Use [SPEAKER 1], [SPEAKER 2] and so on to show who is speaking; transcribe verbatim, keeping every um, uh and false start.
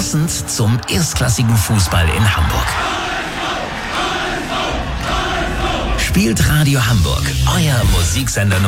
[SPEAKER 1] Passend zum erstklassigen Fußball in Hamburg. Spielt Radio Hamburg, euer Musiksender